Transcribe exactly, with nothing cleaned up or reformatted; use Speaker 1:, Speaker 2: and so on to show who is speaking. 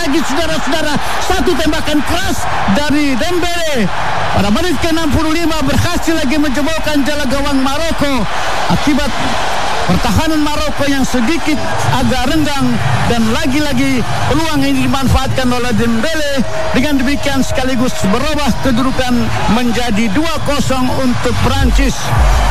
Speaker 1: lagi saudara-saudara. Satu tembakan keras dari Dembele pada menit ke enam puluh lima berhasil lagi menjebolkan jala gawang Maroko akibat pertahanan Maroko yang sedikit agak renggang, dan lagi-lagi peluang ini dimanfaatkan oleh Dembele. Dengan demikian sekaligus berubah kedudukan menjadi dua kosong untuk Prancis.